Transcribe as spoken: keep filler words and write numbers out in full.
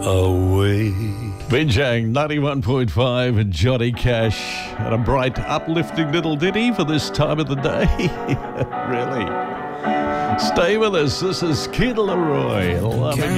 away. Binjang ninety-one point five and Johnny Cash, and a bright, uplifting little ditty for this time of the day. Really. Stay with us. This is Kid Laroi. Loving